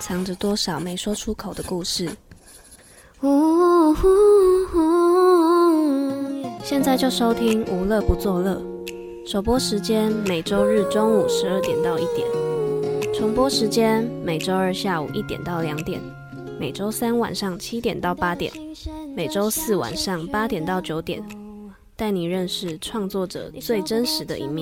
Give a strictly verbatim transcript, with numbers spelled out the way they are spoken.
藏着多少没说出口的故事。现在就收听无乐不作乐，首播时间每周日中午十二点到一点，重播时间每周二下午一点到两点，每周三晚上七点到八点，每周四晚上八点到九点，带你认识创作者最真实的一面。